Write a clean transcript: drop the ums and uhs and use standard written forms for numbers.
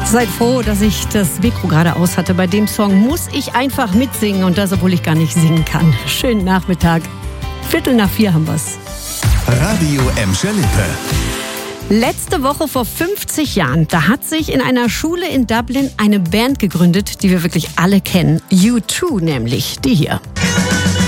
Seid froh, dass ich das Mikro gerade aus hatte. Bei dem Song muss ich einfach mitsingen und das, obwohl ich gar nicht singen kann. Schönen Nachmittag. 3:45 haben wir's. Radio Emscher Lippe. Letzte Woche vor 50 Jahren, da hat sich in einer Schule in Dublin eine Band gegründet, die wir wirklich alle kennen. U2 nämlich, die hier.